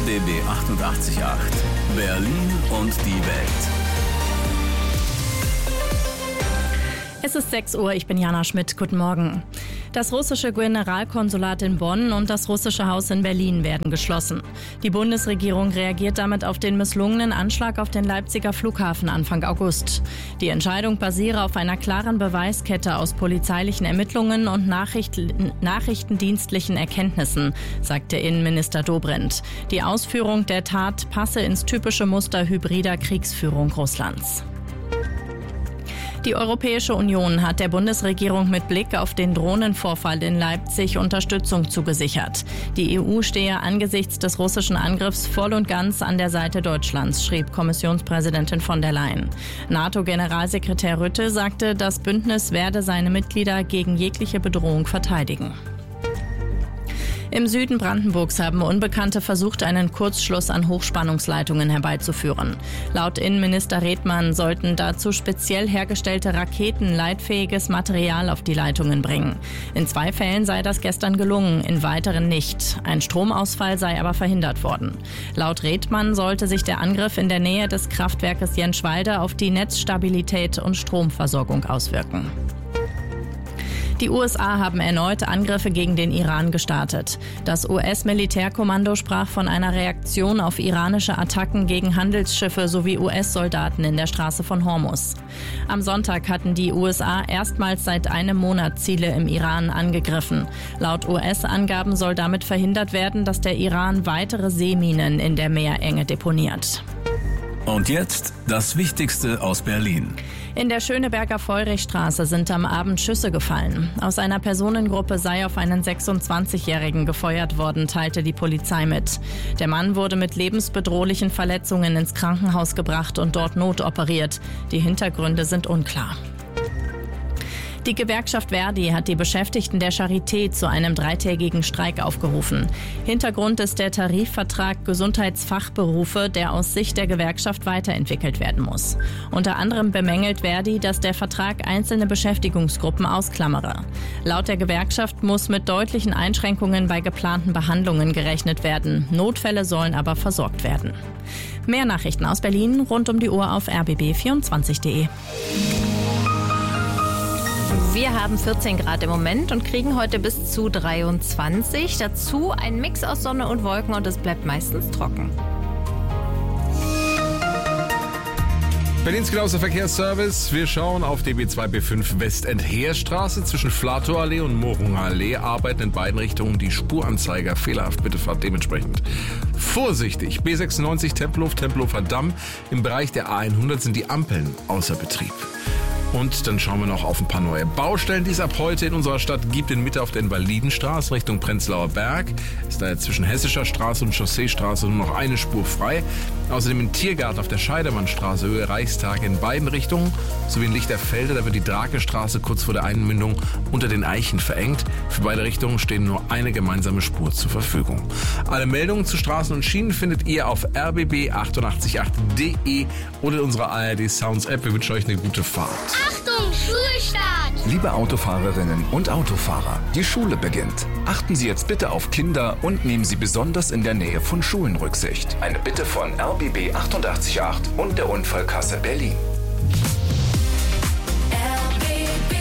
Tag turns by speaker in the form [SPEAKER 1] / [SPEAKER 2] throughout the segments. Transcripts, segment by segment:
[SPEAKER 1] RBB 88.8 Berlin und die Welt.
[SPEAKER 2] Es ist 6 Uhr, ich bin Jana Schmidt. Guten Morgen. Das russische Generalkonsulat in Bonn und das russische Haus in Berlin werden geschlossen. Die Bundesregierung reagiert damit auf den misslungenen Anschlag auf den Leipziger Flughafen Anfang August. Die Entscheidung basiere auf einer klaren Beweiskette aus polizeilichen Ermittlungen und nachrichtendienstlichen Erkenntnissen, sagte Innenminister Dobrindt. Die Ausführung der Tat passe ins typische Muster hybrider Kriegsführung Russlands. Die Europäische Union hat der Bundesregierung mit Blick auf den Drohnenvorfall in Leipzig Unterstützung zugesichert. Die EU stehe angesichts des russischen Angriffs voll und ganz an der Seite Deutschlands, schrieb Kommissionspräsidentin von der Leyen. NATO-Generalsekretär Rutte sagte, das Bündnis werde seine Mitglieder gegen jegliche Bedrohung verteidigen. Im Süden Brandenburgs haben Unbekannte versucht, einen Kurzschluss an Hochspannungsleitungen herbeizuführen. Laut Innenminister Redmann sollten dazu speziell hergestellte Raketen leitfähiges Material auf die Leitungen bringen. In 2 Fällen sei das gestern gelungen, in weiteren nicht. Ein Stromausfall sei aber verhindert worden. Laut Redmann sollte sich der Angriff in der Nähe des Kraftwerkes Jenschwalde auf die Netzstabilität und Stromversorgung auswirken. Die USA haben erneut Angriffe gegen den Iran gestartet. Das US-Militärkommando sprach von einer Reaktion auf iranische Attacken gegen Handelsschiffe sowie US-Soldaten in der Straße von Hormuz. Am Sonntag hatten die USA erstmals seit einem Monat Ziele im Iran angegriffen. Laut US-Angaben soll damit verhindert werden, dass der Iran weitere Seeminen in der Meerenge deponiert.
[SPEAKER 1] Und jetzt das Wichtigste aus Berlin.
[SPEAKER 2] In der Schöneberger Feurichstraße sind am Abend Schüsse gefallen. Aus einer Personengruppe sei auf einen 26-Jährigen gefeuert worden, teilte die Polizei mit. Der Mann wurde mit lebensbedrohlichen Verletzungen ins Krankenhaus gebracht und dort notoperiert. Die Hintergründe sind unklar. Die Gewerkschaft Verdi hat die Beschäftigten der Charité zu einem 3-tägigen Streik aufgerufen. Hintergrund ist der Tarifvertrag Gesundheitsfachberufe, der aus Sicht der Gewerkschaft weiterentwickelt werden muss. Unter anderem bemängelt Verdi, dass der Vertrag einzelne Beschäftigungsgruppen ausklammere. Laut der Gewerkschaft muss mit deutlichen Einschränkungen bei geplanten Behandlungen gerechnet werden. Notfälle sollen aber versorgt werden. Mehr Nachrichten aus Berlin rund um die Uhr auf rbb24.de.
[SPEAKER 3] Wir haben 14 Grad im Moment und kriegen heute bis zu 23. Dazu ein Mix aus Sonne und Wolken und es bleibt meistens trocken.
[SPEAKER 4] Berlins genauester Verkehrsservice. Wir schauen auf die B2B5 Westend-Heerstraße. Zwischen Flatow-Allee und Morunger-Allee arbeiten in beiden Richtungen die Spuranzeiger fehlerhaft. Bitte fahrt dementsprechend vorsichtig. B96 Tempelhofer Damm. Im Bereich der A100 sind die Ampeln außer Betrieb. Und dann schauen wir noch auf ein paar neue Baustellen, die es ab heute in unserer Stadt gibt. In Mitte auf der Invalidenstraße Richtung Prenzlauer Berg ist da zwischen Hessischer Straße und Chausseestraße nur noch eine Spur frei. Außerdem im Tiergarten auf der Scheidermannstraße Höhe Reichstag in beiden Richtungen. Sowie in Lichterfelde, da wird die Drakestraße kurz vor der Einmündung unter den Eichen verengt. Für beide Richtungen stehen nur eine gemeinsame Spur zur Verfügung. Alle Meldungen zu Straßen und Schienen findet ihr auf rbb888.de oder in unserer ARD Sounds App. Wir wünschen euch eine gute Fahrt.
[SPEAKER 5] Achtung, Schulstart!
[SPEAKER 6] Liebe Autofahrerinnen und Autofahrer, die Schule beginnt. Achten Sie jetzt bitte auf Kinder und nehmen Sie besonders in der Nähe von Schulen Rücksicht. Eine Bitte von RBB 88.8 und der Unfallkasse Berlin.
[SPEAKER 5] RBB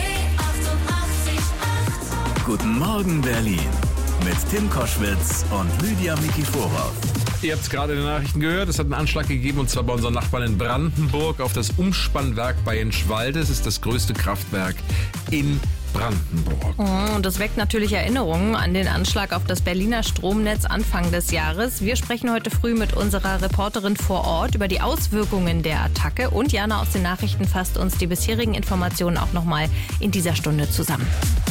[SPEAKER 5] 88.8.
[SPEAKER 1] Guten Morgen Berlin mit Tim Koschwitz und Lydia Mikiforov.
[SPEAKER 4] Ihr habt es gerade in den Nachrichten gehört, es hat einen Anschlag gegeben und zwar bei unseren Nachbarn in Brandenburg auf das Umspannwerk bei Jenschwalde. Es ist das größte Kraftwerk in Brandenburg.
[SPEAKER 3] Und das weckt natürlich Erinnerungen an den Anschlag auf das Berliner Stromnetz Anfang des Jahres. Wir sprechen heute früh mit unserer Reporterin vor Ort über die Auswirkungen der Attacke und Jana aus den Nachrichten fasst uns die bisherigen Informationen auch nochmal in dieser Stunde zusammen.